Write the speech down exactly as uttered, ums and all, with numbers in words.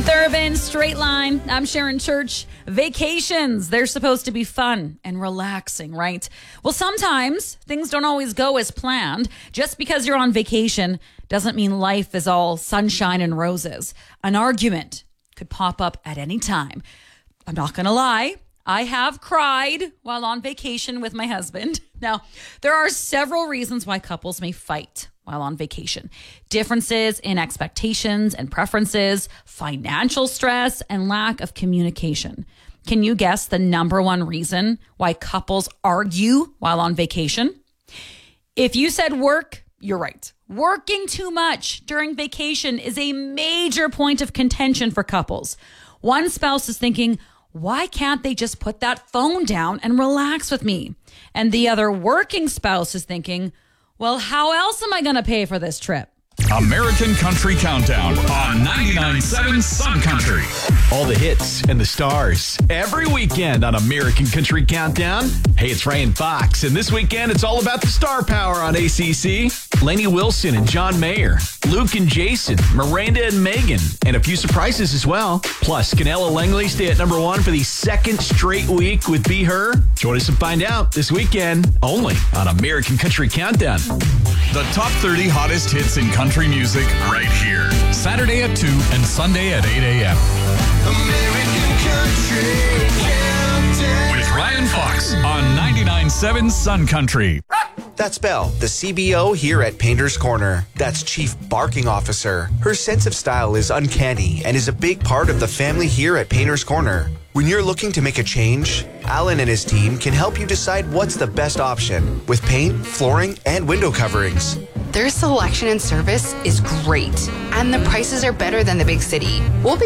Keith Urban, Straight Line. I'm Sharon Church. Vacations, they're supposed to be fun and relaxing, right? Well, sometimes things don't always go as planned. Just because you're on vacation doesn't mean life is all sunshine and roses. An argument could pop up at any time. I'm not going to lie. I have cried while on vacation with my husband. Now, there are several reasons why couples may fight while on vacation. Differences in expectations and preferences, financial stress, and lack of communication. Can you guess the number one reason why couples argue while on vacation? If you said work, you're right. Working too much during vacation is a major point of contention for couples. One spouse is thinking, why can't they just put that phone down and relax with me? And the other working spouse is thinking, well, how else am I going to pay for this trip? American Country Countdown on ninety-nine point seven Sun Country. All the hits and the stars every weekend on American Country Countdown. Hey, it's Ryan Fox, and this weekend it's all about the star power on A C C. Lainey Wilson and John Mayer, Luke and Jason, Miranda and Megan, and a few surprises as well. Plus, can Ella Langley stay at number one for the second straight week with Be Her? Join us and find out this weekend only on American Country Countdown. The top thirty hottest hits in country music right here. Saturday at two and Sunday at eight a.m. American Country Countdown. With Ryan Fox on ninety-nine point seven Sun Country. That's Belle, the C B O here at Painter's Corner. That's Chief Barking Officer. Her sense of style is uncanny and is a big part of the family here at Painter's Corner. When you're looking to make a change, Alan and his team can help you decide what's the best option with paint, flooring, and window coverings. Their selection and service is great, and the prices are better than the big city. We'll be